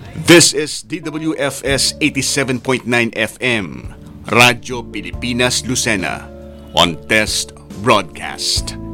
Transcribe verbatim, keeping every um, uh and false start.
This is D W F S eighty-seven point nine F M, Radyo Pilipinas Lucena, on Test Broadcast.